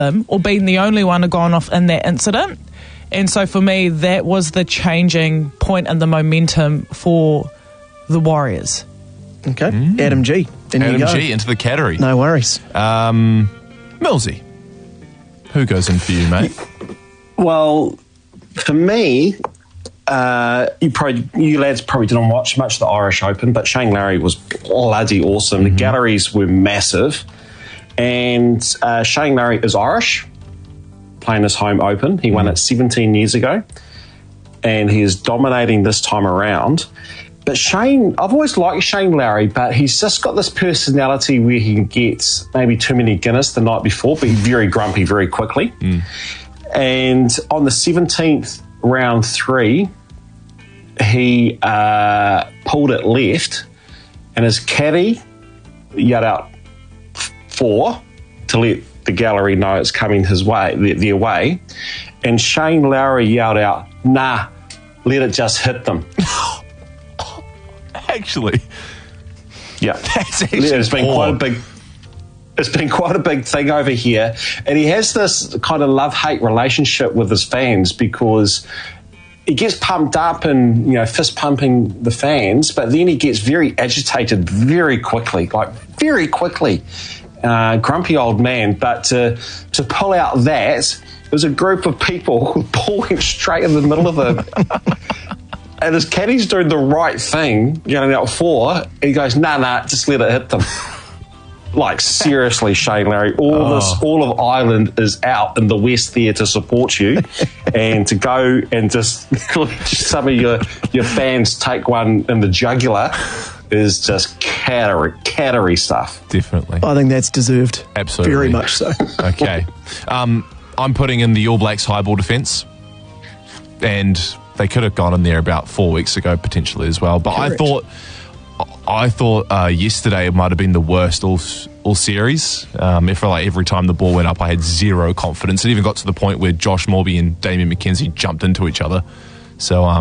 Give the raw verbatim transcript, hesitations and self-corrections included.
him or been the only one to gone off in that incident. And so for me, that was the changing point in the momentum for the Warriors. Okay. Mm. Adam G. In Adam you go. G into the category. No worries. Um, Millsy, who goes in for you, mate? Well, for me, uh, you probably you lads probably didn't watch much of the Irish Open, but Shane Lowry was bloody awesome. Mm-hmm. The galleries were massive, and uh, Shane Lowry is Irish, playing his home Open. He mm-hmm. won it seventeen years ago, and he is dominating this time around. But Shane, I've always liked Shane Lowry, but he's just got this personality where he can get maybe too many Guinness the night before, but he's very grumpy very quickly. Mm. And on the seventeenth, round three, he uh, pulled it left, and his caddy yelled out four to let the gallery know it's coming his way, their way. And Shane Lowry yelled out, nah, let it just hit them. Actually, yeah, that's actually it's been poor. quite a big. It's been quite a big thing over here, and he has this kind of love-hate relationship with his fans because he gets pumped up and you know fist pumping the fans, but then he gets very agitated very quickly, like very quickly. Uh, grumpy old man, but to to pull out that, it was a group of people pulling straight in the middle of him. And his caddy's doing the right thing, yelling out four. He goes, nah, nah, just let it hit them. Like, seriously, Shane Lowry, all oh. this, all of Ireland is out in the West there to support you. And to go and just some of your, your fans take one in the jugular is just cattery, cattery stuff. Definitely. I think that's deserved. Absolutely. Very much so. Okay. Um, I'm putting in the All Blacks high ball defence. And they could have gone in there about four weeks ago, potentially as well. But Correct. I thought, I thought uh, yesterday it might have been the worst all all series. Um, if like every time the ball went up, I had zero confidence. It even got to the point where Josh Morby and Damien McKenzie jumped into each other. So. Um,